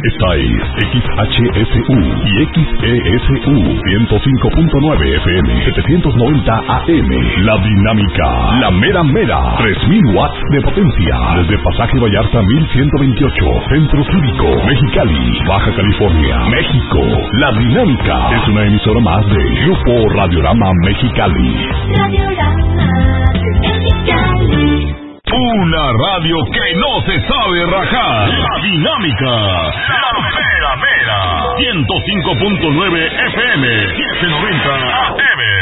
Esta es XHSU y XESU 105.9 FM 790 AM. La Dinámica, la mera mera, 3000 watts de potencia. Desde Pasaje Vallarta 1128, Centro Cívico, Mexicali, Baja California, México. La Dinámica es una emisora más de Grupo Radiorama Mexicali. Radiorama Mexicali. Una radio que no se sabe rajar. La Dinámica, la mera mera, 105.9 FM, 790 AM.